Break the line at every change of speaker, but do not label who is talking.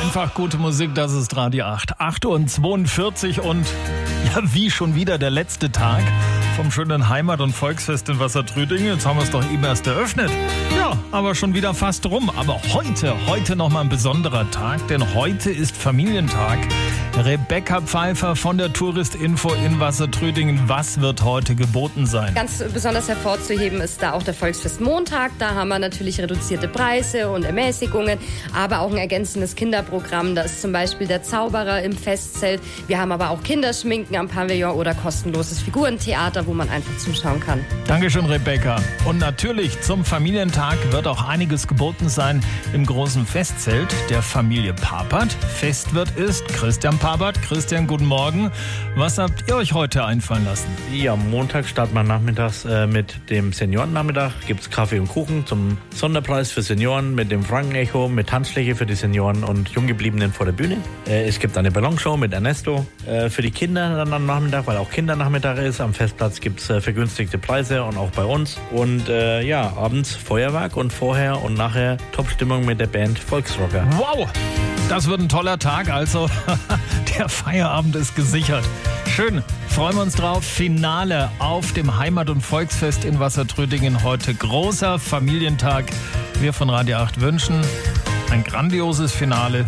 Einfach gute Musik, das ist Radio 8. 8:42 und ja, wie schon wieder der letzte Tag vom schönen Heimat- und Volksfest in Wassertrüdingen. Jetzt haben wir es doch eben erst eröffnet. Ja, aber schon wieder fast rum. Aber heute nochmal ein besonderer Tag, denn heute ist Familientag. Rebecca Pfeiffer von der Touristinfo in Wassertrüdingen. Was wird heute geboten sein?
Ganz besonders hervorzuheben ist da auch der Volksfestmontag. Da haben wir natürlich reduzierte Preise und Ermäßigungen, aber auch ein ergänzendes Kinderprogramm. Da ist zum Beispiel der Zauberer im Festzelt. Wir haben aber auch Kinderschminken am Pavillon oder kostenloses Figurentheater, wo man einfach zuschauen kann.
Dankeschön, Rebecca. Und natürlich zum Familientag wird auch einiges geboten sein im großen Festzelt der Familie Papert. Festwirt ist Christian Papert. Christian, guten Morgen. Was habt ihr euch heute einfallen lassen?
Ja, am Montag starten wir nachmittags mit dem Seniorennachmittag. Gibt es Kaffee und Kuchen zum Sonderpreis für Senioren mit dem Frankenecho, mit Tanzfläche für die Senioren und Junggebliebenen vor der Bühne. Es gibt eine Ballonshow mit Ernesto. Für die Kinder dann am Nachmittag, weil auch Kindernachmittag ist. Am Festplatz gibt es vergünstigte Preise und auch bei uns. Und abends Feuerwerk und vorher und nachher Top-Stimmung mit der Band Volksrocker.
Wow! Das wird ein toller Tag, also der Feierabend ist gesichert. Schön, freuen wir uns drauf. Finale auf dem Heimat- und Volksfest in Wassertrüdingen. Heute großer Familientag. Wir von Radio 8 wünschen ein grandioses Finale.